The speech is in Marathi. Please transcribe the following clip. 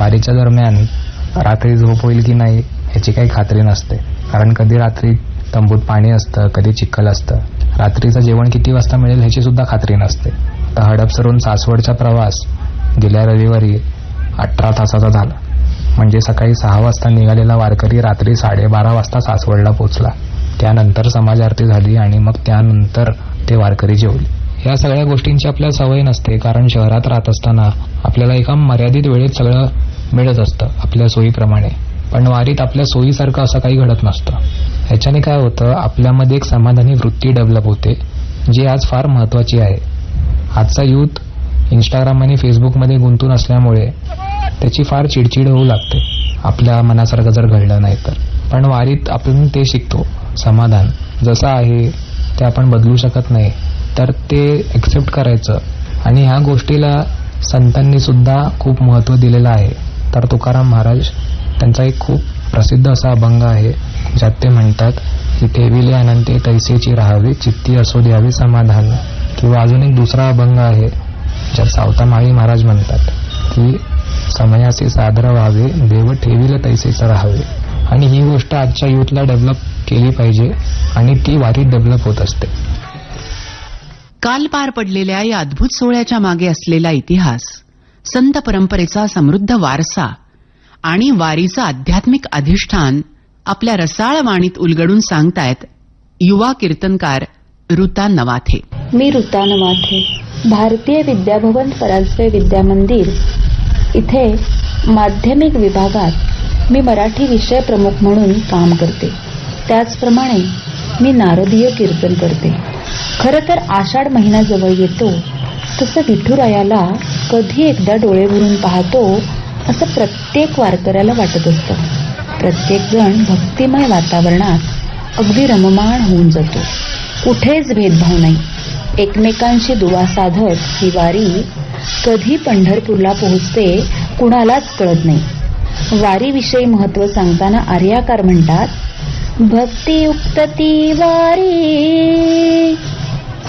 वारीच्या दरम्यान रात्री झोप होईल की नाही याची काही खात्री नसते, कारण कधी रात्री तंबूत पाणी असतं, कधी चिखल असतं. रात्रीचं जेवण किती वाजता मिळेल ह्याची सुद्धा खात्री नसते. तर हडपसरून सासवडचा प्रवास गेल्या रविवारी 18 तासाचा झाला. म्हणजे सकाळी 6 वाजता निघालेला वारकरी रात्री 12:30 वाजता सासवडला पोहोचला. त्यानंतर समाज आरती झाली आणि मग त्यानंतर ते वारकरी जेवले. या सगळ्या गोष्टींची आपल्याला सवय नसते, कारण शहरात राहत असताना आपल्याला एका मर्यादित वेळेत सगळं मिळत असतं आपल्या सोयीप्रमाणे. पण वारीत आपल्या सोयीसारखं असं काही घडत नसतं. ह्याच्याने काय होतं, आपल्यामध्ये एक समाधानी वृत्ती डेव्हलप होते, जी आज फार महत्त्वाची आहे. आजचा यूथ इंस्टाग्राम आणि फेसबुकमध्ये गुंतून असल्यामुळे त्याची फार चिडचिड होऊ लागते आपल्या मनासारखं जर घडलं नाही तर. पण वारीत आपण ते शिकतो, समाधान जसं आहे ते आपण बदलू शकत नाही, तर ते एक्सेप्ट करायचं. आणि ह्या गोष्टीला संतांनी सुद्धा खूप महत्त्व दिलेलं आहे. तर तुकाराम महाराज त्यांचा एक खूप प्रसिद्ध असा अभंग आहे, ज्यात ते म्हणतात की ठेविले अनंते तैसेची राहावे, चित्ती असो द्यावे समाधान. किंवा अजून एक दुसरा अभंग आहे ज्यात सावता माळी महाराज म्हणतात की समयाचे सादर व्हावे, देव ठेविले तैसेच राहावे. आणि ही गोष्ट आजच्या युथला डेव्हलप केली पाहिजे आणि ती वारीत डेव्हलप होत असते. काल पार पडलेल्या या अद्भुत सोहळ्याच्या मागे असलेला इतिहास, संत परंपरेचा समृद्ध वारसा आणि वारीचं आध्यात्मिक अधिष्ठान आपल्या रसाळ वाणीत उलगडून सांगतायत युवा कीर्तनकार ऋता नवाथे. मी ऋता नवाथे, भारतीय विद्याभवन परांजपे विद्या मंदिर इथे माध्यमिक विभागात मी मराठी विषय प्रमुख म्हणून काम करते. त्याचप्रमाणे मी नारदीय कीर्तन करते. खरं तर आषाढ महिना जवळ येतो तसं विठुरायाला कधी एकदा डोळे भरून पाहतो असं प्रत्येक वारकऱ्याला वाटत असतं. प्रत्येक जण भक्तिमय वातावरणात अगदी रममाण होऊन जातो. कुठेच भेदभाव नाही. एकमेकांशी दुवा साधत ही वारी कधी पंढरपूरला पोहोचते कुणालाच कळत नाही. वारीविषयी महत्त्व सांगताना आर्याकार म्हणतात, भक्तियुक्त ती वारी